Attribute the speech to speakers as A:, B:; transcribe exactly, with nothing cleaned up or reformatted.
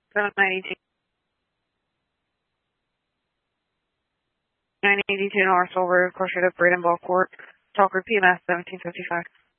A: seven ninety-two. nine eighty-two North Silver, Corshita, Bradenball Court, Talker, P M S seventeen fifty-five.